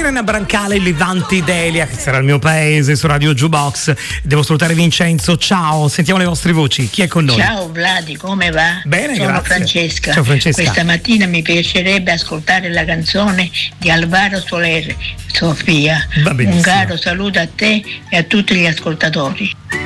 Sirena Brancale, Levanti Delia, che sarà il mio paese su Radio Jukebox. Devo salutare Vincenzo, ciao, sentiamo le vostre voci. Chi è con noi? Ciao Vladi, come va? Bene, sono grazie. Francesca. Ciao Francesca. Questa mattina mi piacerebbe ascoltare la canzone di Alvaro Soler, Sofia. Va benissimo. Un caro saluto a te e a tutti gli ascoltatori.